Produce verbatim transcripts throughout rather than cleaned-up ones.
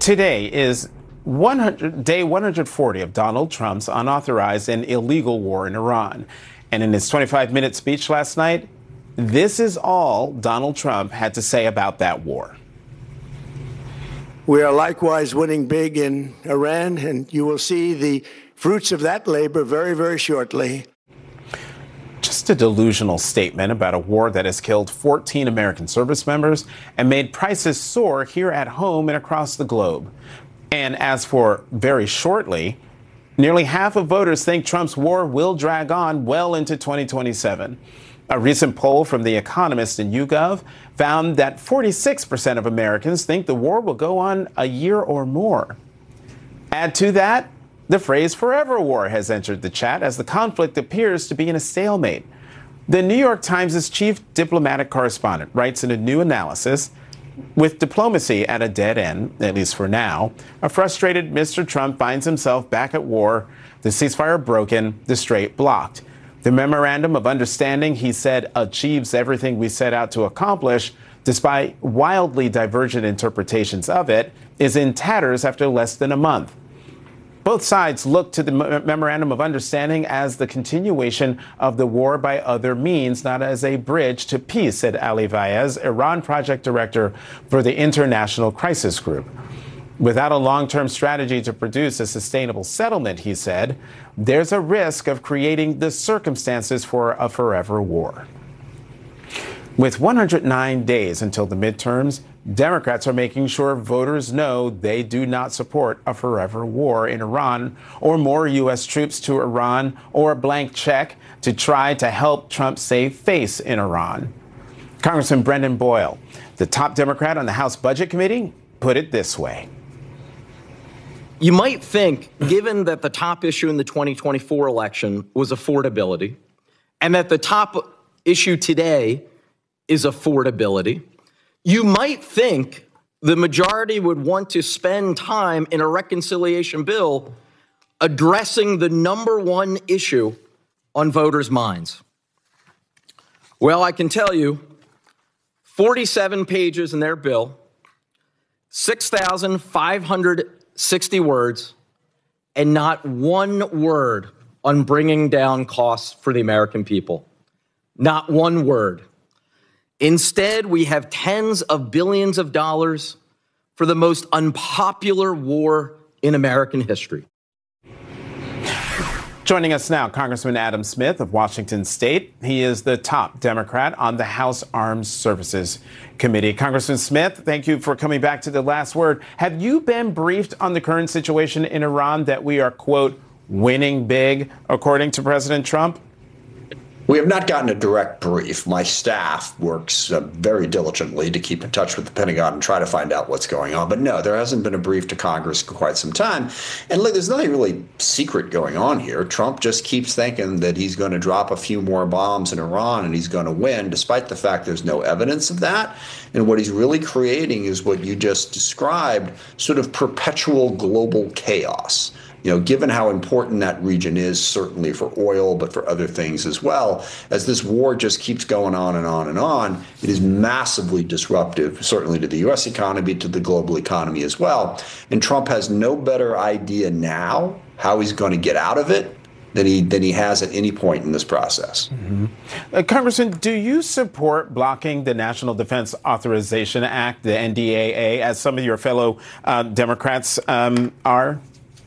Today is one hundred, day one hundred forty of Donald Trump's unauthorized and illegal war in Iran. And in his twenty-five minute speech last night, this is all Donald Trump had to say about that war. We are likewise winning big in Iran, and you will see the fruits of that labor very, very shortly. Just a delusional statement about a war that has killed fourteen American service members and made prices soar here at home and across the globe. And as for very shortly, nearly half of voters think Trump's war will drag on well into twenty twenty-seven. A recent poll from The Economist and YouGov found that forty-six percent of Americans think the war will go on a year or more. Add to that, the phrase forever war has entered the chat as the conflict appears to be in a stalemate. The New York Times' chief diplomatic correspondent writes in a new analysis, with diplomacy at a dead end, at least for now, a frustrated Mister Trump finds himself back at war, the ceasefire broken, the strait blocked. The memorandum of understanding, he said, achieves everything we set out to accomplish, despite wildly divergent interpretations of it, is in tatters after less than a month. Both sides look to the Memorandum of Understanding as the continuation of the war by other means, not as a bridge to peace, said Ali Vaez, Iran project director for the International Crisis Group. Without a long-term strategy to produce a sustainable settlement, he said, there's a risk of creating the circumstances for a forever war. With one hundred nine days until the midterms, Democrats are making sure voters know they do not support a forever war in Iran or more U S troops to Iran or a blank check to try to help Trump save face in Iran. Congressman Brendan Boyle, the top Democrat on the House Budget Committee, put it this way. You might think, given that the top issue in the twenty twenty-four election was affordability, and that the top issue today is affordability, you might think the majority would want to spend time in a reconciliation bill addressing the number one issue on voters' minds. Well, I can tell you, forty-seven pages in their bill, six thousand five hundred sixty words, and not one word on bringing down costs for the American people. Not one word. Instead, we have tens of billions of dollars for the most unpopular war in American history. Joining us now, Congressman Adam Smith of Washington State. He is the top Democrat on the House Armed Services Committee. Congressman Smith, thank you for coming back to The Last Word. Have you been briefed on the current situation in Iran that we are, quote, winning big, according to President Trump? We have not gotten a direct brief. My staff works uh, very diligently to keep in touch with the Pentagon and try to find out what's going on. But no, there hasn't been a brief to Congress for quite some time. And look, there's nothing really secret going on here. Trump just keeps thinking that he's going to drop a few more bombs in Iran and he's going to win, despite the fact there's no evidence of that. And what he's really creating is what you just described, sort of perpetual global chaos. You know, given how important that region is, certainly for oil, but for other things as well, as this war just keeps going on and on and on, it is massively disruptive, certainly to the U S economy, to the global economy as well. And Trump has no better idea now how he's going to get out of it than he than he has at any point in this process. Mm-hmm. uh, Congressman, do you support blocking the National Defense Authorization Act, the N D A A, as some of your fellow uh, Democrats um, are?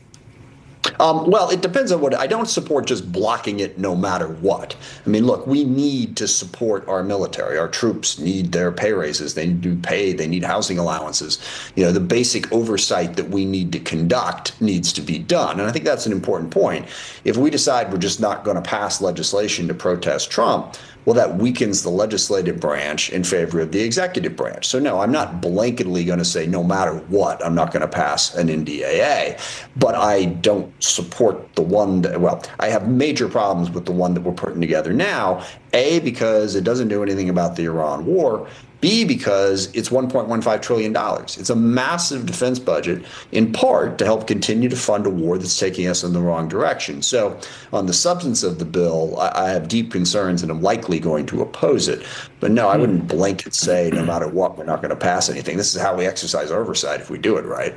Um, well, it depends on what. I don't support just blocking it no matter what. I mean, look, we need to support our military. Our troops need their pay raises. They need pay. They need housing allowances. You know, the basic oversight that we need to conduct needs to be done. And I think that's an important point. If we decide we're just not going to pass legislation to protest Trump, well, that weakens the legislative branch in favor of the executive branch. So, no, I'm not blanketly going to say no matter what, I'm not going to pass an N D A A. But I don't support the one that, well, I have major problems with the one that we're putting together now. A, because it doesn't do anything about the Iran war. B, because it's one point one five trillion dollars. It's a massive defense budget, in part to help continue to fund a war that's taking us in the wrong direction. So on the substance of the bill, I, I have deep concerns and I'm likely going to oppose it. But no, I wouldn't blanket say no matter what, we're not going to pass anything. This is how we exercise oversight if we do it right.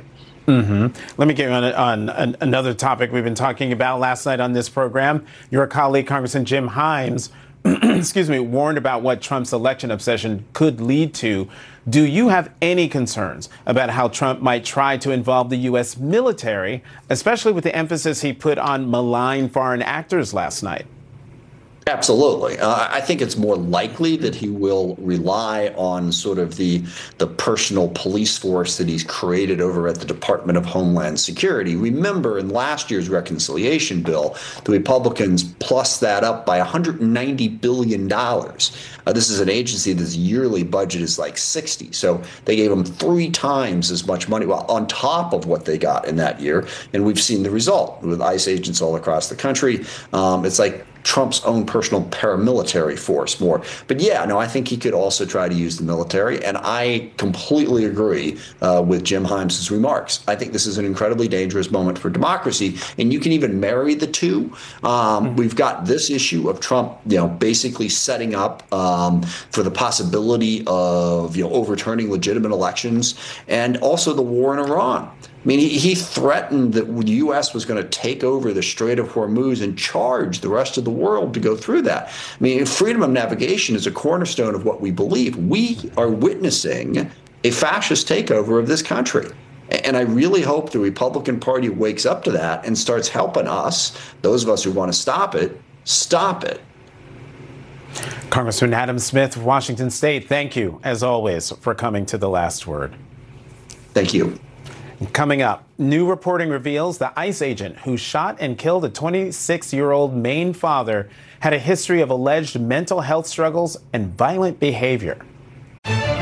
Mm-hmm. Let me get you on, on, on another topic we've been talking about last night on this program. Your colleague, Congressman Jim Himes, excuse me, warned about what Trump's election obsession could lead to. Do you have any concerns about how Trump might try to involve the U S military, especially with the emphasis he put on malign foreign actors last night? Absolutely. Uh, I think it's more likely that he will rely on sort of the the personal police force that he's created over at the Department of Homeland Security. Remember, in last year's reconciliation bill, the Republicans plussed that up by one hundred ninety billion dollars. Uh, this is an agency that's yearly budget is like sixty. So they gave them three times as much money, well, on top of what they got in that year. And we've seen the result with ICE agents all across the country. Um, it's like Trump's own personal paramilitary force more. But yeah, no, I think he could also try to use the military. And I completely agree uh, with Jim Himes' remarks. I think this is an incredibly dangerous moment for democracy. And you can even marry the two. Um, mm-hmm. We've got this issue of Trump, you know, basically setting up um, for the possibility of, you know, overturning legitimate elections, and also the war in Iran. I mean, he, he threatened that the U S was going to take over the Strait of Hormuz and charge the rest of the world to go through that. I mean, freedom of navigation is a cornerstone of what we believe. We are witnessing a fascist takeover of this country. And I really hope the Republican Party wakes up to that and starts helping us, those of us who want to stop it, stop it. Congressman Adam Smith of Washington State, thank you, as always, for coming to The Last Word. Thank you. Coming up, new reporting reveals the ICE agent who shot and killed a twenty-six-year-old Maine father had a history of alleged mental health struggles and violent behavior.